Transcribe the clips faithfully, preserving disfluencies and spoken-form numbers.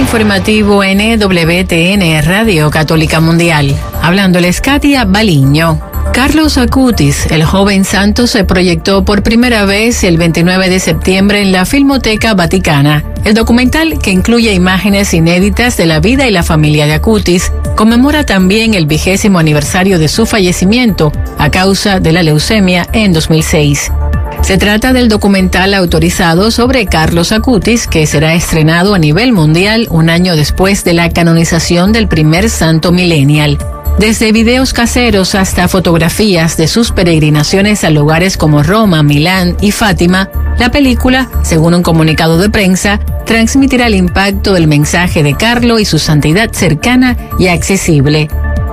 informativo N W T N Radio Católica Mundial. Hablándoles Katia Baliño. Carlos Acutis, el joven santo, se proyectó por primera vez el veintinueve de septiembre en la Filmoteca Vaticana. El documental, que incluye imágenes inéditas de la vida y la familia de Acutis, conmemora también el vigésimo aniversario de su fallecimiento a causa de la leucemia en dos mil seis. Se trata del documental autorizado sobre Carlos Acutis, que será estrenado a nivel mundial un año después de la canonización del primer santo millennial. Desde videos caseros hasta fotografías de sus peregrinaciones a lugares como Roma, Milán y Fátima, la película, según un comunicado de prensa, transmitirá el impacto del mensaje de Carlo y su santidad cercana y accesible.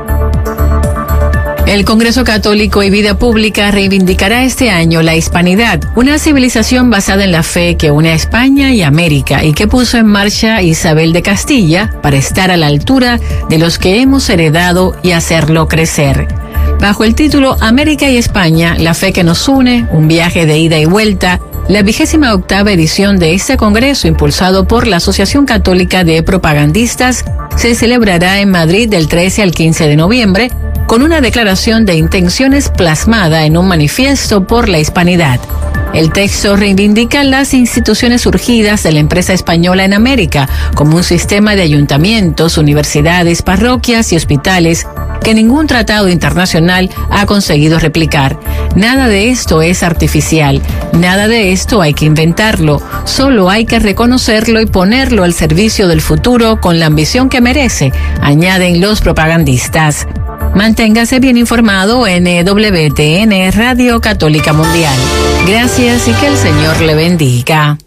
El Congreso Católico y Vida Pública reivindicará este año la hispanidad, una civilización basada en la fe que une a España y América y que puso en marcha Isabel de Castilla para estar a la altura de los que hemos heredado y hacerlo crecer. Bajo el título América y España, la fe que nos une, un viaje de ida y vuelta, la vigésima octava edición de este congreso, impulsado por la Asociación Católica de Propagandistas, se celebrará en Madrid del trece al quince de noviembre, con una declaración de intenciones plasmada en un manifiesto por la hispanidad. El texto reivindica las instituciones surgidas de la empresa española en América, como un sistema de ayuntamientos, universidades, parroquias y hospitales que ningún tratado internacional ha conseguido replicar. Nada de esto es artificial, nada de esto hay que inventarlo, solo hay que reconocerlo y ponerlo al servicio del futuro con la ambición que merece, añaden los propagandistas. Manténgase bien informado en W T N Radio Católica Mundial. Gracias y que el Señor le bendiga.